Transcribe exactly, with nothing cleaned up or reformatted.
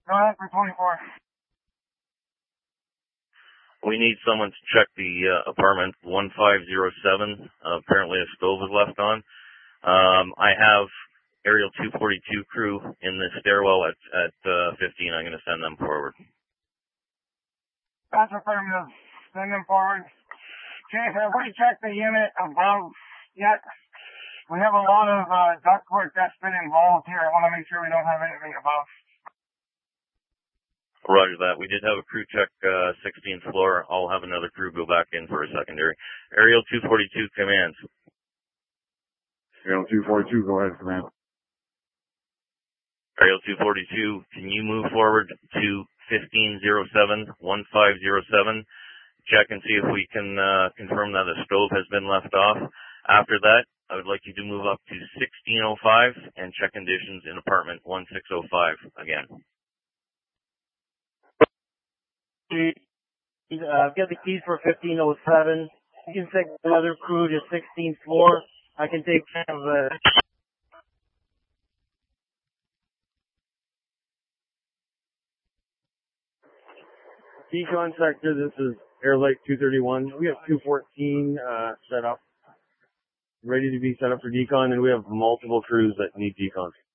Go ahead for twenty-four. We need someone to check the uh, apartment one five zero seven. Uh, apparently a stove is left on. Um, I have Aerial two forty-two crew in the stairwell at, at uh, fifteen. I'm going to send them forward. That's affirmative. Send them forward. Okay, have we checked the unit above yet? We have a lot of uh, ductwork that's been involved here. I want to make sure we don't have anything above. Roger that. We did have a crew check uh, sixteenth floor. I'll have another crew go back in for a secondary. Aerial two forty-two commands. Aerial two forty-two, go ahead, command. Aerial two forty-two, can you move forward to fifteen oh seven, one five oh seven? Check and see if we can uh, confirm that a stove has been left off. After that, I would like you to move up to sixteen oh five and check conditions in apartment one six oh five again. Uh, I've got the keys for fifteen oh seven. You can take another crew to sixteenth floor. I can take care of the... Decon sector, this is Air Lake two thirty-one. We have two fourteen uh, set up, ready to be set up for decon, and we have multiple crews that need decon.